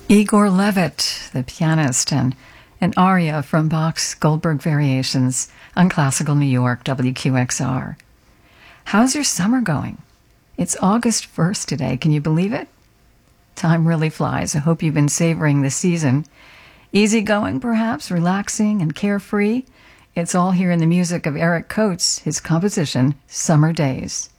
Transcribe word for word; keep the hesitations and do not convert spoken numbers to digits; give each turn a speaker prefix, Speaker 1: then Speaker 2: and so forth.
Speaker 1: Igor Levit, the pianist, and an aria from Bach's Goldberg Variations on Classical New York, W Q X R. How's your summer going? It's August first today. Can you believe it? Time really flies. I hope you've been savoring the season. Easygoing, perhaps, relaxing and carefree. It's all here in the music of Eric Coates, his composition, Summer Days.